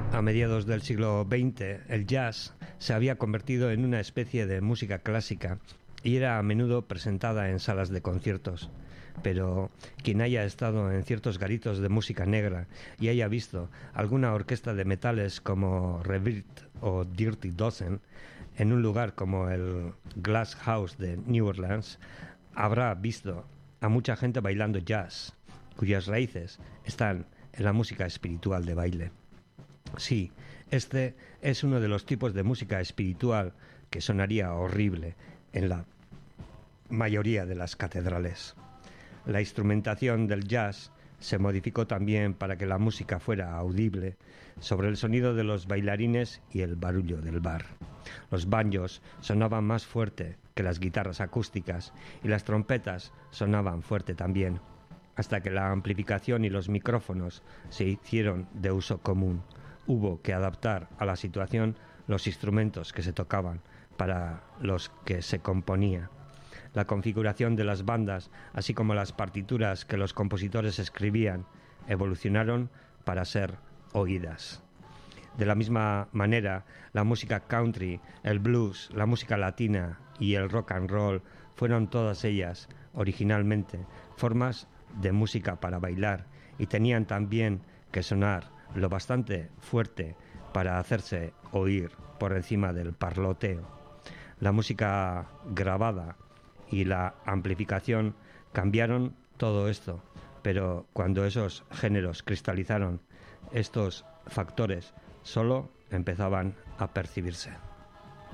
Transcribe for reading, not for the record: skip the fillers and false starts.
A mediados del siglo XX, el jazz se había convertido en una especie de música clásica y era a menudo presentada en salas de conciertos. Pero quien haya estado en ciertos garitos de música negra y haya visto alguna orquesta de metales como Revered o Dirty Dozen en un lugar como el Glass House de New Orleans, habrá visto a mucha gente bailando jazz, cuyas raíces están en la música espiritual de baile. Sí, este es uno de los tipos de música espiritual que sonaría horrible en la mayoría de las catedrales. La instrumentación del jazz se modificó también para que la música fuera audible sobre el sonido de los bailarines y el barullo del bar. Los banjos sonaban más fuerte que las guitarras acústicas y las trompetas sonaban fuerte también, hasta que la amplificación y los micrófonos se hicieron de uso común. Hubo que adaptar a la situación los instrumentos que se tocaban para los que se componía. La configuración de las bandas, así como las partituras que los compositores escribían, evolucionaron para ser oídas. De la misma manera, la música country, el blues, la música latina y el rock and roll fueron todas ellas, originalmente, formas de música para bailar y tenían también que sonar lo bastante fuerte para hacerse oír por encima del parloteo. La música grabada y la amplificación cambiaron todo esto, pero cuando esos géneros cristalizaron, estos factores solo empezaban a percibirse.